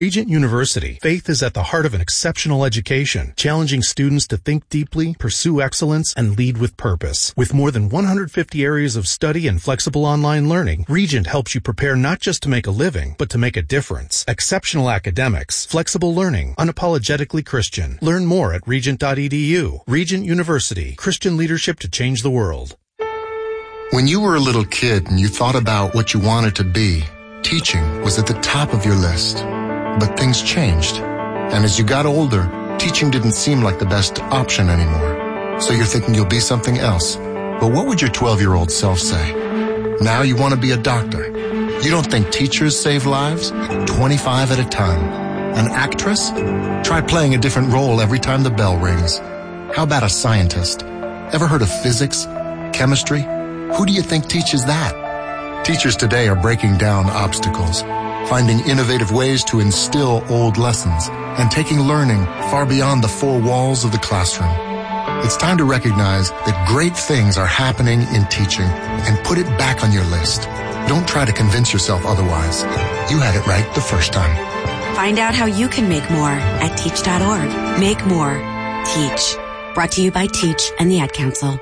Regent University. Faith is at the heart of an exceptional education, challenging students to think deeply, pursue excellence, and lead with purpose. With more than 150 areas of study and flexible online learning, Regent helps you prepare not just to make a living, but to make a difference. Exceptional academics, flexible learning, unapologetically Christian. Learn more at regent.edu. Regent University. Christian leadership to change the world. When you were a little kid and you thought about what you wanted to be, teaching was at the top of your list. But things changed. And as you got older, teaching didn't seem like the best option anymore. So you're thinking you'll be something else. But what would your 12-year-old self say? Now you want to be a doctor. You don't think teachers save lives? 25 at a time. An actress? Try playing a different role every time the bell rings. How about a scientist? Ever heard of physics? Chemistry? Who do you think teaches that? Teachers today are breaking down obstacles, finding innovative ways to instill old lessons, and taking learning far beyond the four walls of the classroom. It's time to recognize that great things are happening in teaching and put it back on your list. Don't try to convince yourself otherwise. You had it right the first time. Find out how you can make more at teach.org. Make more. Teach. Brought to you by Teach and the Ad Council.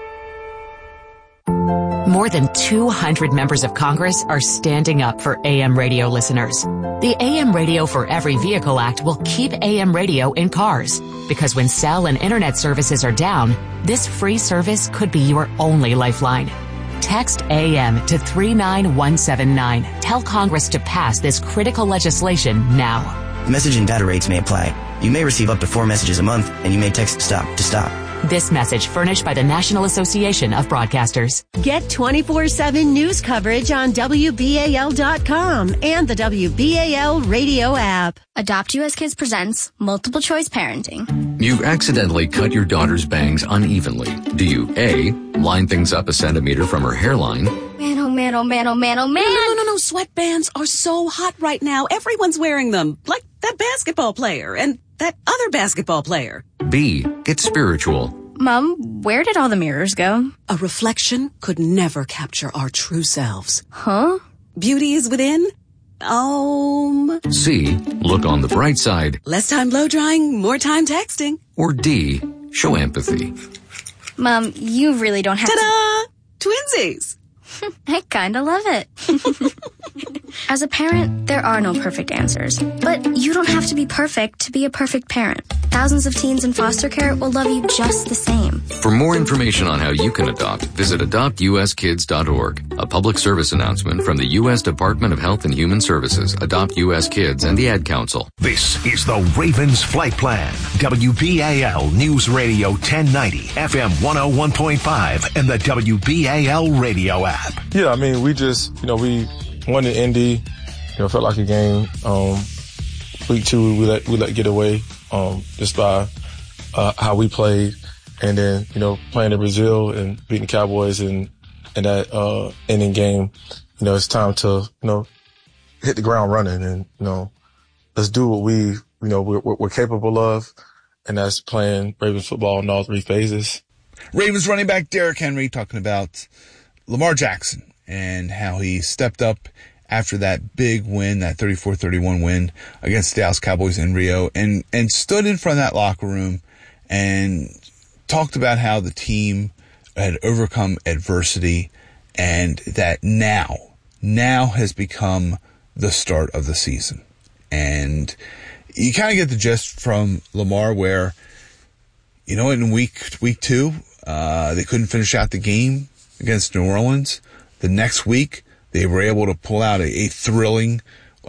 More than 200 members of Congress are standing up for AM radio listeners. The AM Radio for Every Vehicle Act will keep AM radio in cars, because when cell and internet services are down, this free service could be your only lifeline. Text AM to 39179. Tell Congress to pass this critical legislation now. Message and data rates may apply. You may receive up to 4 messages a month, and you may text STOP to stop. This message furnished by the National Association of Broadcasters. Get 24/7 news coverage on WBAL.com and the WBAL radio app. Adopt US Kids presents Multiple Choice Parenting. You accidentally cut your daughter's bangs unevenly. Do you A, line things up a centimeter from her hairline? Man, oh man, oh man, oh man, oh man. No. Sweatbands are so hot right now. Everyone's wearing them. Like that basketball player and that other basketball player. B, get spiritual. Mom, where did all the mirrors go? A reflection could never capture our true selves. Huh? Beauty is within. C, look on the bright side. Less time blow drying, more time texting. Or D, show empathy. Mom, you really don't have Ta-da! Twinsies. I kinda love it. As a parent, there are no perfect answers. But you don't have to be perfect to be a perfect parent. Thousands of teens in foster care will love you just the same. For more information on how you can adopt, visit adoptuskids.org. A public service announcement from the U.S. Department of Health and Human Services, Adopt U.S. Kids, and the Ad Council. This is the Ravens Flight Plan. WBAL News Radio 1090, FM 101.5, and the WBAL radio app. Yeah, I mean, we just, we won in Indy. Felt like a game. Week 2, we let get away, just by, how we played. And then, playing in Brazil and beating the Cowboys in that, ending game, it's time to, hit the ground running and, let's do what we're capable of. And that's playing Ravens football in all 3 phases. Ravens running back Derrick Henry talking about Lamar Jackson and how he stepped up after that big win, that 34-31 win against the Dallas Cowboys in Rio, and stood in front of that locker room and talked about how the team had overcome adversity and that now has become the start of the season. And you kind of get the gist from Lamar where, in week 2, they couldn't finish out the game against New Orleans. The next week, they were able to pull out a thrilling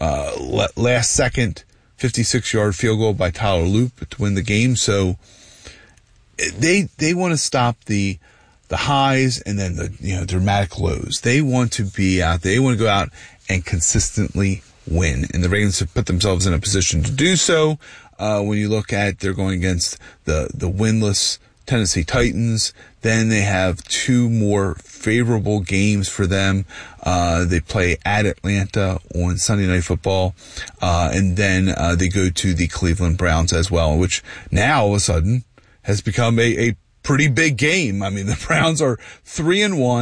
last-second 56-yard field goal by Tyler Loop to win the game. So they want to stop the highs and then the dramatic lows. They want to be out there. They want to go out and consistently win. And the Ravens have put themselves in a position to do so. When you look at, they're going against the winless Tennessee Titans. Then they have 2 more favorable games for them. They play at Atlanta on Sunday Night Football. And then they go to the Cleveland Browns as well, which now all of a sudden has become a pretty big game. I mean, the Browns are 3-1.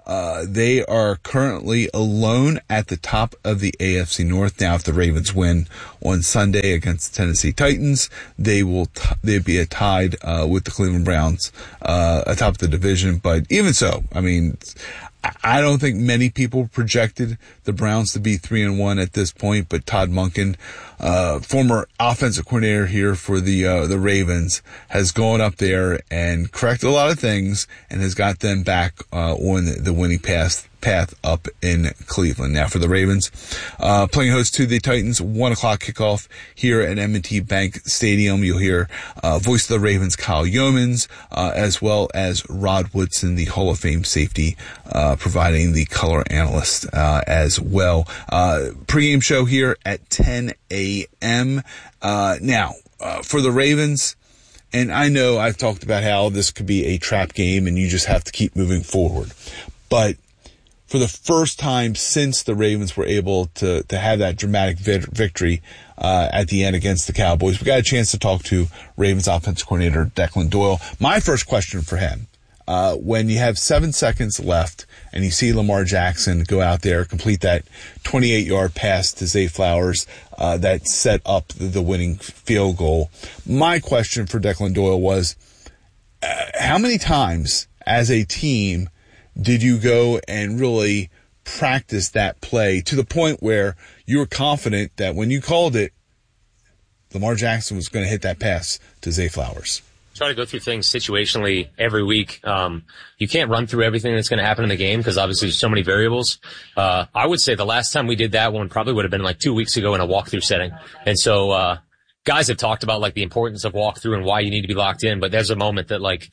They are currently alone at the top of the AFC North. Now, if the Ravens win on Sunday against the Tennessee Titans, they'd be tied with the Cleveland Browns atop the division. But even so, I mean, I don't think many people projected the Browns to be 3-1 at this point, but Todd Monken, former offensive coordinator here for the Ravens, has gone up there and corrected a lot of things and has got them back on the winning path up in Cleveland. Now for the Ravens, playing host to the Titans, 1:00 kickoff here at M&T Bank Stadium. You'll hear voice of the Ravens, Kyle Yeomans, as well as Rod Woodson, the Hall of Fame safety, providing the color analyst as well. Pregame show here at 10 a.m. Now, for the Ravens, and I know I've talked about how this could be a trap game and you just have to keep moving forward, but for the first time since the Ravens were able to have that dramatic victory at the end against the Cowboys, we got a chance to talk to Ravens offensive coordinator Declan Doyle. My first question for him, when you have 7 seconds left and you see Lamar Jackson go out there, complete that 28-yard pass to Zay Flowers that set up the winning field goal, my question for Declan Doyle was, how many times as a team did you go and really practice that play to the point where you were confident that when you called it, Lamar Jackson was going to hit that pass to Zay Flowers? Try to go through things situationally every week. You can't run through everything that's going to happen in the game because obviously there's so many variables. I would say the last time we did that one probably would have been like 2 weeks ago in a walkthrough setting. And so, guys have talked about like the importance of walkthrough and why you need to be locked in, but there's a moment that like,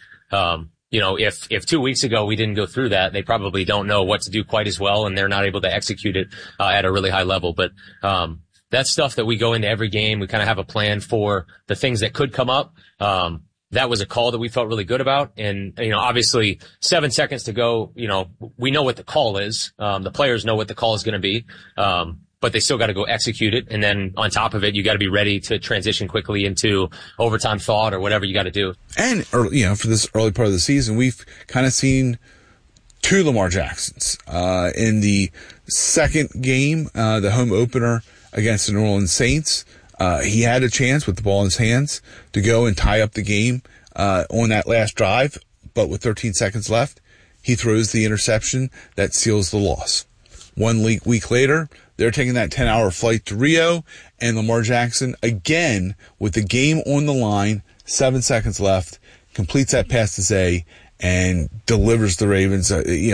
if 2 weeks ago we didn't go through that, they probably don't know what to do quite as well and they're not able to execute it, at a really high level. But, that's stuff that we go into every game. We kind of have a plan for the things that could come up. That was a call that we felt really good about. And, obviously 7 seconds to go, we know what the call is. The players know what the call is going to be. But they still got to go execute it. And then on top of it, you got to be ready to transition quickly into overtime thought or whatever you got to do. And, for this early part of the season, we've kind of seen two Lamar Jacksons. In the second game, the home opener against the New Orleans Saints, he had a chance with the ball in his hands to go and tie up the game, on that last drive. But with 13 seconds left, he throws the interception that seals the loss. 1 week later, they're taking that 10-hour flight to Rio, and Lamar Jackson, again, with the game on the line, 7 seconds left, completes that pass to Zay and delivers the Ravens,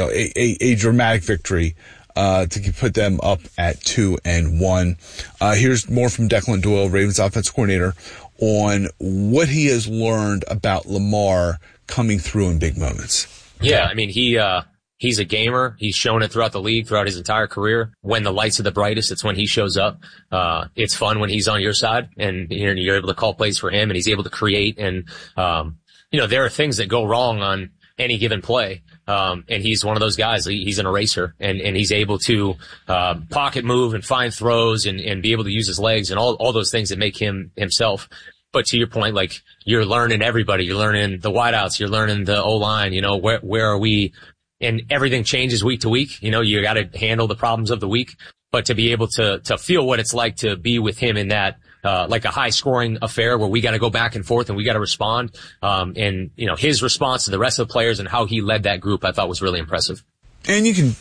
a dramatic victory, to put them up at 2-1. Here's more from Declan Doyle, Ravens offensive coordinator, on what he has learned about Lamar coming through in big moments. Yeah, I mean, he's a gamer. He's shown it throughout the league, throughout his entire career. When the lights are the brightest, it's when he shows up. It's fun when he's on your side and you're able to call plays for him and he's able to create. And, there are things that go wrong on any given play. And he's one of those guys. He's an eraser and he's able to, pocket move and find throws and be able to use his legs and all those things that make him himself. But to your point, like you're learning everybody. You're learning the wideouts. You're learning the O-line. Where are we? And everything changes week to week. You got to handle the problems of the week, but to be able to feel what it's like to be with him in that, like a high scoring affair where we got to go back and forth and we got to respond. And his response to the rest of the players and how he led that group, I thought was really impressive. And you can,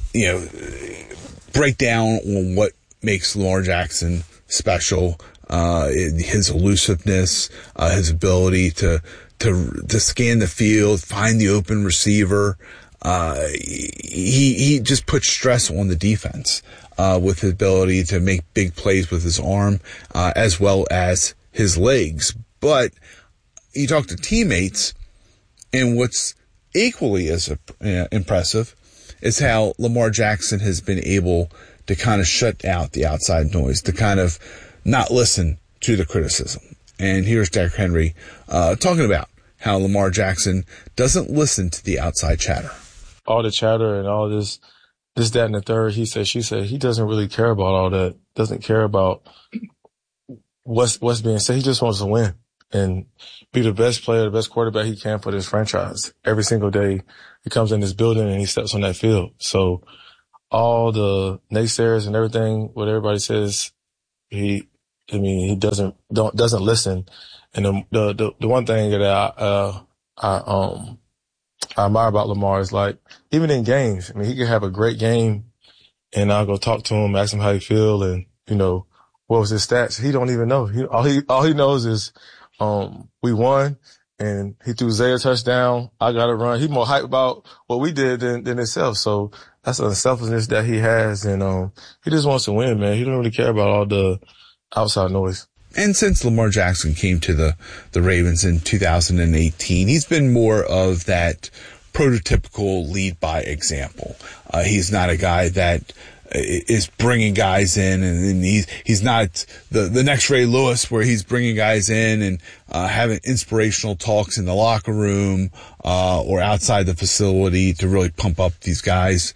break down on what makes Lamar Jackson special, his elusiveness, his ability to scan the field, find the open receiver. He just puts stress on the defense, with his ability to make big plays with his arm, as well as his legs. But you talk to teammates, and what's equally as impressive is how Lamar Jackson has been able to kind of shut out the outside noise, to kind of not listen to the criticism. And here's Derrick Henry, talking about how Lamar Jackson doesn't listen to the outside chatter. All the chatter and all this, that, and the third, he said, she said, he doesn't really care about all that, doesn't care about what's being said. He just wants to win. and be the best player, the best quarterback he can for this franchise. Every single day he comes in this building and he steps on that field. So all the naysayers and everything, what everybody says, he doesn't listen. And the one thing that I admire about Lamar is, like, even in games, I mean, he can have a great game and I'll go talk to him, ask him how he feel and, what was his stats? He don't even know. All he knows is, we won and he threw Zay a touchdown. I got to run. He's more hyped about what we did than himself. So that's a selfishness that he has. And, he just wants to win, man. He don't really care about all the outside noise. And since Lamar Jackson came to the Ravens in 2018, he's been more of that prototypical lead by example. He's not a guy that is bringing guys in, and he's not the next Ray Lewis where he's bringing guys in and having inspirational talks in the locker room or outside the facility to really pump up these guys.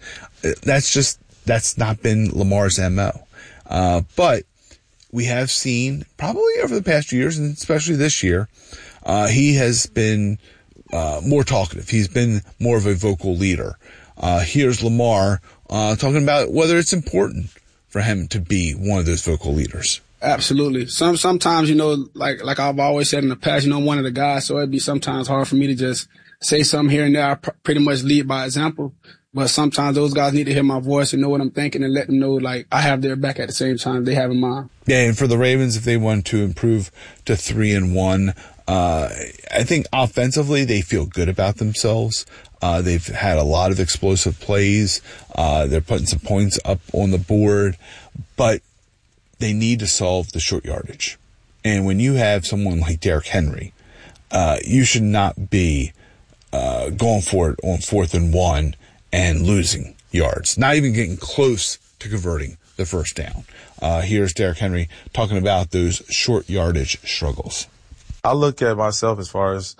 That's not been Lamar's MO. But we have seen probably over the past few years, and especially this year, he has been more talkative. He's been more of a vocal leader. Here's Lamar talking about whether it's important for him to be one of those vocal leaders. Absolutely. Sometimes, like I've always said in the past, I'm one of the guys, so it'd be sometimes hard for me to just say something here and there. I pretty much lead by example. But sometimes those guys need to hear my voice and know what I'm thinking and let them know, like, I have their back at the same time they have in mine. Yeah, and for the Ravens, if they want to improve to 3-1, I think offensively they feel good about themselves. They've had a lot of explosive plays. They're putting some points up on the board, but they need to solve the short yardage. And when you have someone like Derrick Henry, you should not be going for it on 4th and 1 and losing yards, not even getting close to converting the first down. Here's Derrick Henry talking about those short yardage struggles. I look at myself as far as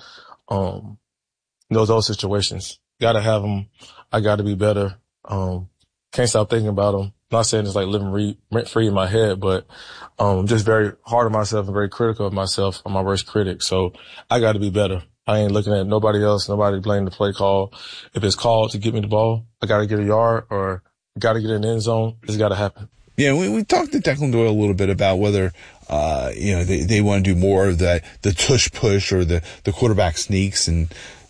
those situations. Got to have them. I got to be better. Can't stop thinking about them. Not saying it's like living rent-free in my head, but just very hard on myself and very critical of myself. I'm my worst critic. So I got to be better. I ain't looking at nobody else, nobody blaming the play call. If it's called to get me the ball, I got to get a yard or got to get in the end zone. It's got to happen. Yeah, we talked to Declan Doyle a little bit about whether, they want to do more of the tush push or the quarterback sneaks. And,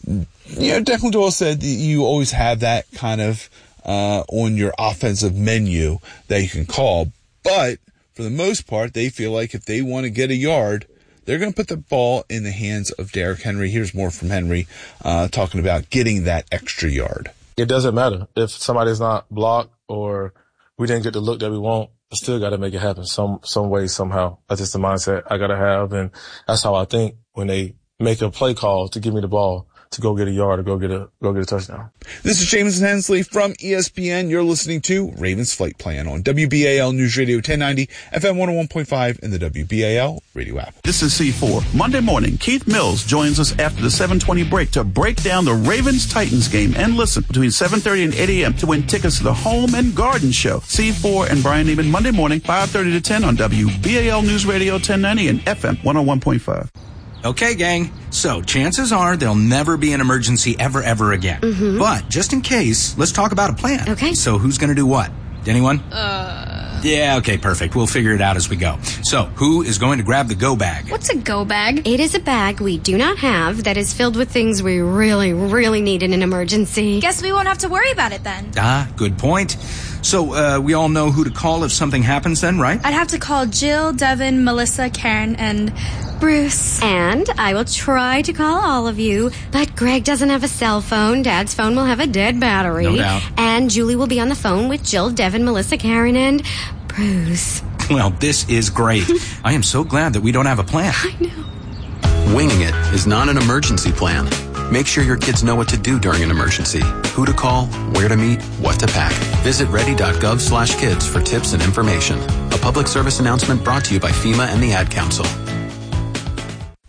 Declan Doyle said you always have that kind of, on your offensive menu that you can call. But for the most part, they feel like if they want to get a yard, they're going to put the ball in the hands of Derrick Henry. Here's more from Henry, talking about getting that extra yard. It doesn't matter if somebody's not blocked or we didn't get the look that we want. I still got to make it happen some way, somehow. That's just the mindset I got to have. And that's how I think when they make a play call to give me the ball to go get a yard or go get a touchdown. This is Jameson Hensley from ESPN. You're listening to Ravens Flight Plan on WBAL News Radio 1090, FM 101.5, and the WBAL radio app. This is C4. Monday morning, Keith Mills joins us after the 7:20 break to break down the Ravens-Titans game and listen between 7:30 and 8 a.m. to win tickets to the Home and Garden Show. C4 and Brian Neiman Monday morning, 5:30 to 10 on WBAL News Radio 1090 and FM 101.5. Okay, gang. So, chances are there'll never be an emergency ever again. Mm-hmm. But, just in case, let's talk about a plan. Okay. So, who's gonna do what? Anyone? Yeah, okay, perfect. We'll figure it out as we go. So, who is going to grab the go bag? What's a go bag? It is a bag we do not have that is filled with things we really, really need in an emergency. Guess we won't have to worry about it then. Good point. So, we all know who to call if something happens then, right? I'd have to call Jill, Devin, Melissa, Karen, and Bruce. And I will try to call all of you, but Greg doesn't have a cell phone. Dad's phone will have a dead battery. No doubt. And Julie will be on the phone with Jill, Devin, Melissa, Karen, and Bruce. Well, this is great. I am so glad that we don't have a plan. I know. Winging it is not an emergency plan. Make sure your kids know what to do during an emergency, who to call, where to meet, what to pack. Visit ready.gov/kids for tips and information. A public service announcement brought to you by FEMA and the Ad Council.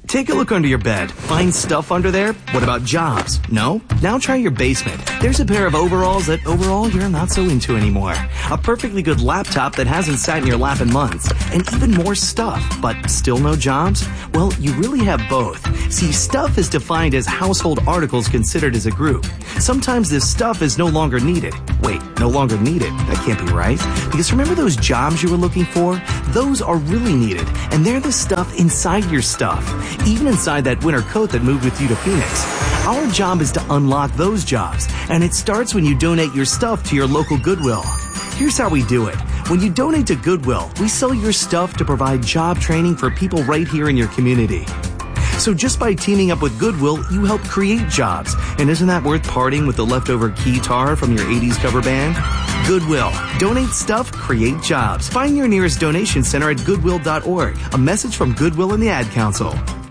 Take a look under your bed. Find stuff under there? What about jobs? No? Now try your basement. There's a pair of overalls that overall you're not so into anymore. A perfectly good laptop that hasn't sat in your lap in months. And even more stuff, but still no jobs? Well, you really have both. See, stuff is defined as household articles considered as a group. Sometimes this stuff is no longer needed. Wait, no longer needed? That can't be right. Because remember those jobs you were looking for? Those are really needed. And they're the stuff inside your stuff. Even inside that winter coat that moved with you to Phoenix. Our job is to unlock those jobs, and it starts when you donate your stuff to your local Goodwill. Here's how we do it. When you donate to Goodwill, we sell your stuff to provide job training for people right here in your community. So just by teaming up with Goodwill, you help create jobs. And isn't that worth parting with the leftover keytar from your 80s cover band? Goodwill. Donate stuff, create jobs. Find your nearest donation center at goodwill.org. A message from Goodwill and the Ad Council.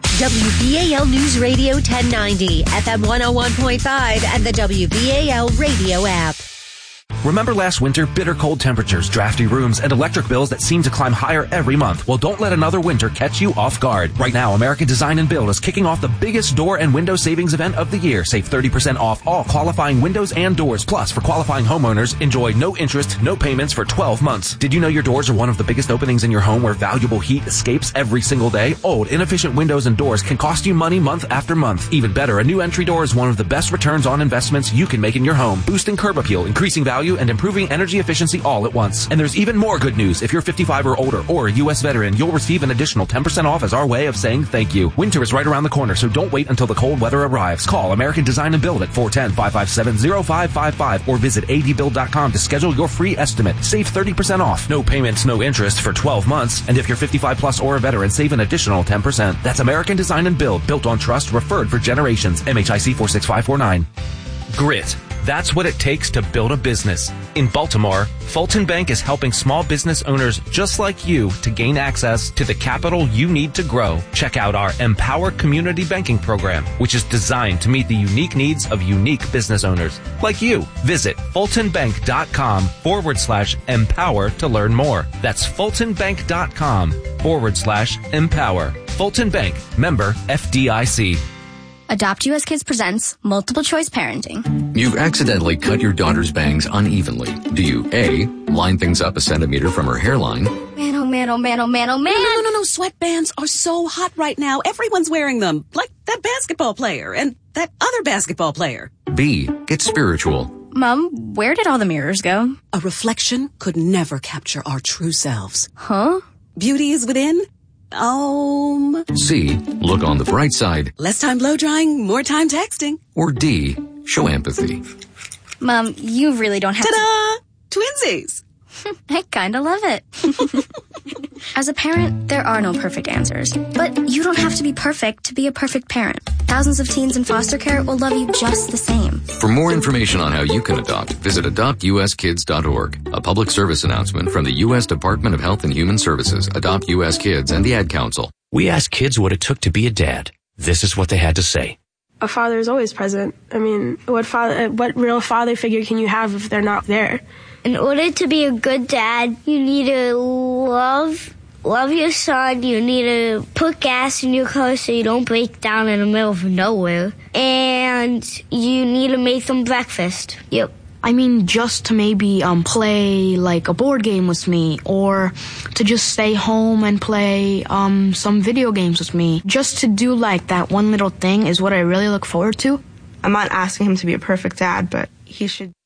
WBAL News Radio 1090, FM 101.5, and the WBAL radio app. Remember last winter, bitter cold temperatures, drafty rooms, and electric bills that seem to climb higher every month? Well, don't let another winter catch you off guard. Right now, American Design and Build is kicking off the biggest door and window savings event of the year. Save 30% off all qualifying windows and doors. Plus, for qualifying homeowners, enjoy no interest, no payments for 12 months. Did you know your doors are one of the biggest openings in your home where valuable heat escapes every single day? Old, inefficient windows and doors can cost you money month after month. Even better, a new entry door is one of the best returns on investments you can make in your home, boosting curb appeal, increasing value, and improving energy efficiency all at once. And there's even more good news. If you're 55 or older or a U.S. veteran, you'll receive an additional 10% off as our way of saying thank you. Winter is right around the corner, so don't wait until the cold weather arrives. Call American Design and Build at 410-557-0555 or visit adbuild.com to schedule your free estimate. Save 30% off. No payments, no interest for 12 months. And if you're 55 plus or a veteran, save an additional 10%. That's American Design and Build, built on trust, referred for generations. MHIC 46549. Grit. That's what it takes to build a business. In Baltimore, Fulton Bank is helping small business owners just like you to gain access to the capital you need to grow. Check out our Empower Community Banking Program, which is designed to meet the unique needs of unique business owners like you. Visit fultonbank.com/empower to learn more. That's fultonbank.com/empower. Fulton Bank, member FDIC. Adopt US Kids presents Multiple Choice Parenting. You've accidentally cut your daughter's bangs unevenly. Do you A, line things up a centimeter from her hairline? Man, oh man, oh man, oh man, oh man. No. Sweatbands are so hot right now. Everyone's wearing them. Like that basketball player and that other basketball player. B, get spiritual. Mom, where did all the mirrors go? A reflection could never capture our true selves. Huh? Beauty is within. C, look on the bright side. Less time blow drying, more time texting. Or D, show empathy. Mom, you really don't have Ta-da! Twinsies! I kinda love it. As a parent, there are no perfect answers. But you don't have to be perfect to be a perfect parent. Thousands of teens in foster care will love you just the same. For more information on how you can adopt, visit adoptuskids.org. A public service announcement from the U.S. Department of Health and Human Services, Adopt U.S. Kids, and the Ad Council. We asked kids what it took to be a dad. This is what they had to say. A father is always present. I mean, what real father figure can you have if they're not there? In order to be a good dad, you need to love your son. You need to put gas in your car so you don't break down in the middle of nowhere. And you need to make them breakfast. Yep. I mean, just to maybe play like a board game with me, or to just stay home and play some video games with me. Just to do like that one little thing is what I really look forward to. I'm not asking him to be a perfect dad, but he should